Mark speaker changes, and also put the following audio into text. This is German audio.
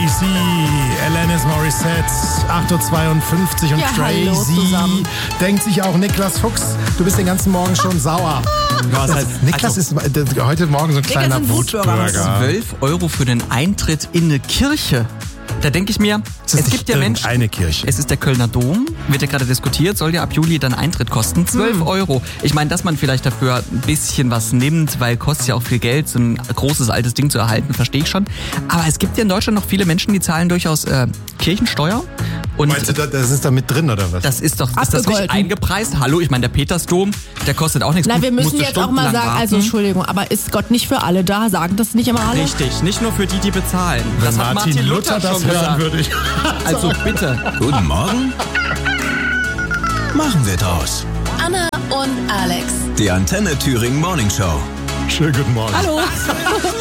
Speaker 1: Crazy, Alanis Morissette, 8.52 Uhr und
Speaker 2: Ja,
Speaker 1: Crazy.
Speaker 2: hallo zusammen.
Speaker 1: Denkt sich auch Niklas Fuchs, du bist den ganzen Morgen schon sauer. Niklas ist heute Morgen so ein kleiner
Speaker 2: ist ein Wutbürger.
Speaker 3: 12 Euro für den Eintritt in eine Kirche. Da denke ich mir, es gibt ja Menschen.
Speaker 1: Eine Kirche.
Speaker 3: Es ist der Kölner Dom, wird ja gerade diskutiert, soll ja ab Juli dann Eintritt kosten. 12 Euro. Ich meine, dass man vielleicht dafür ein bisschen was nimmt, weil kostet ja auch viel Geld, so ein großes altes Ding zu erhalten, verstehe ich schon. Aber es gibt ja in Deutschland noch viele Menschen, die zahlen durchaus Kirchensteuer. Und
Speaker 1: Meinst du, das ist da mit drin oder was?
Speaker 3: das ist doch ist das nicht
Speaker 2: Abgegolten.
Speaker 3: eingepreist? Hallo, ich meine, der Petersdom, der kostet auch nichts.
Speaker 2: Na, wir
Speaker 3: Musst
Speaker 2: müssen
Speaker 3: du
Speaker 2: jetzt auch mal
Speaker 3: stundenlang
Speaker 2: sagen, also
Speaker 3: warten.
Speaker 2: Entschuldigung, aber ist Gott nicht für alle da? Sagen das nicht immer alle?
Speaker 3: Richtig, nicht nur für die bezahlen.
Speaker 1: Wenn
Speaker 3: Das hat Martin Luther
Speaker 1: das
Speaker 3: schon
Speaker 1: hören
Speaker 3: gesagt.
Speaker 1: würde ich.
Speaker 3: Also bitte.
Speaker 4: Guten Morgen. Machen wir draus.
Speaker 5: Anna und Alex.
Speaker 4: Die Antenne Thüringen Morning Show.
Speaker 1: Schönen guten Morgen.
Speaker 2: Hallo.